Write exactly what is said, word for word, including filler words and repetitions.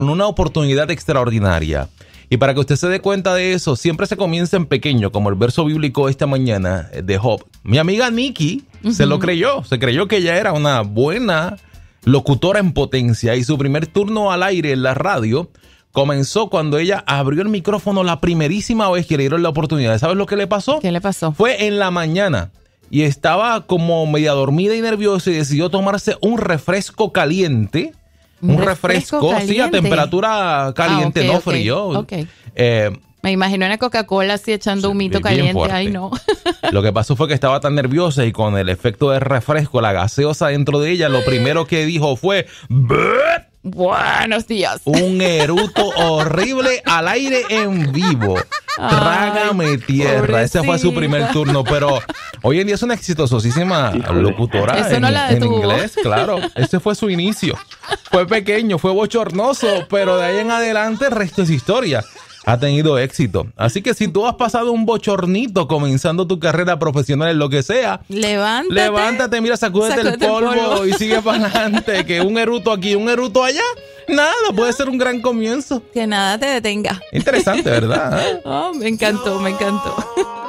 una oportunidad extraordinaria. Y para que usted se dé cuenta de eso, siempre se comienza en pequeño, como el verso bíblico esta mañana de Job. Mi amiga Nikki uh-huh. se lo creyó, se creyó que ella era una buena locutora en potencia y su primer turno al aire en la radio comenzó cuando ella abrió el micrófono la primerísima vez que le dieron la oportunidad. ¿Sabes lo que le pasó? ¿Qué le pasó? Fue en la mañana y estaba como media dormida y nerviosa y decidió tomarse un refresco caliente. Un, un refresco, refresco sí, a temperatura caliente, ah, okay, no okay, frío. Okay. Eh, Me imagino una Coca-Cola así echando un humito caliente. Fuerte. Ay, no. Lo que pasó fue que estaba tan nerviosa y con el efecto de refresco, la gaseosa dentro de ella, lo primero que dijo fue... Buenos días. Un eruto horrible al aire en vivo. Ay, trágame tierra. Pobrecita. Ese fue su primer turno, pero hoy en día es una exitosísima locutora. Eso en, no la en inglés, claro. Ese fue su inicio. Fue pequeño, fue bochornoso, pero de ahí en adelante el resto es historia. Ha tenido éxito. Así que si tú has pasado un bochornito comenzando tu carrera profesional en lo que sea, levántate, levántate, mira, sacúdete, sacúdete el, polvo el polvo y sigue para adelante. Que un eruto aquí, un eruto allá, nada, puede ser un gran comienzo. Que nada te detenga. Interesante, ¿verdad? Oh, me encantó, me encantó.